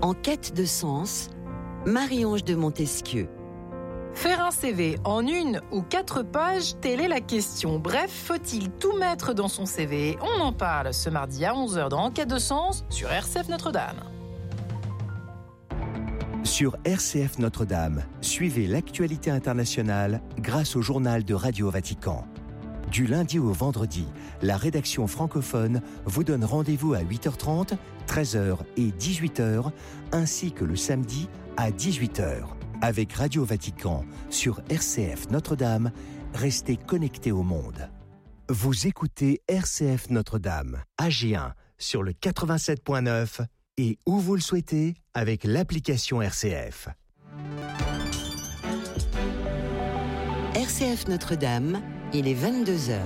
En quête de sens, Marie-Ange de Montesquieu. Faire un CV en 1 ou 4 pages, telle est la question. Bref, faut-il tout mettre dans son CV? On en parle ce mardi à 11h dans En quête de sens sur RCF Notre-Dame. Sur RCF Notre-Dame, suivez l'actualité internationale grâce au journal de Radio Vatican. Du lundi au vendredi, la rédaction francophone vous donne rendez-vous à 8h30, 13h et 18h, ainsi que le samedi à 18h. Avec Radio Vatican sur RCF Notre-Dame, restez connectés au monde. Vous écoutez RCF Notre-Dame, AG1 sur le 87.9 et où vous le souhaitez avec l'application RCF. RCF Notre-Dame, il est 22h.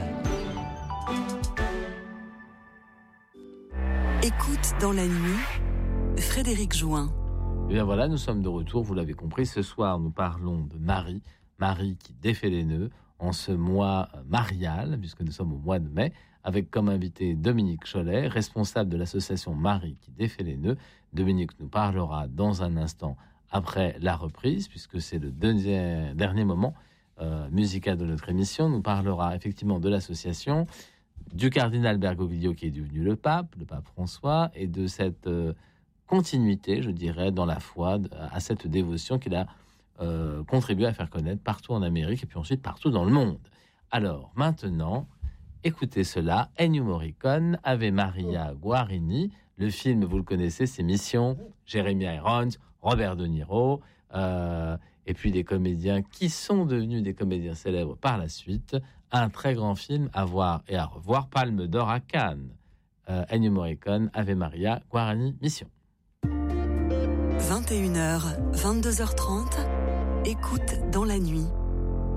Écoute dans la nuit, Frédéric Join. Et bien voilà, nous sommes de retour, vous l'avez compris. Ce soir, nous parlons de Marie. Marie qui défait les nœuds en ce mois marial, puisque nous sommes au mois de mai, avec comme invité Dominique Cholet, responsable de l'association Marie qui défait les nœuds. Dominique nous parlera dans un instant après la reprise, puisque c'est le dernier moment musical de notre émission. Nous parlera effectivement de l'association, du cardinal Bergoglio qui est devenu le pape François, et de cette continuité, je dirais, dans la foi, à cette dévotion qu'il a contribué à faire connaître partout en Amérique et puis ensuite partout dans le monde. Alors, maintenant, écoutez cela, Ennio Morricone, Ave Maria Guarini. Le film, vous le connaissez, c'est Mission, Jeremy Irons, Robert De Niro, et puis des comédiens qui sont devenus des comédiens célèbres par la suite. Un très grand film à voir et à revoir, Palme d'Or à Cannes. Ennio Morricone, Ave Maria Guarini, Mission. 21h, 22h30, écoute dans la nuit.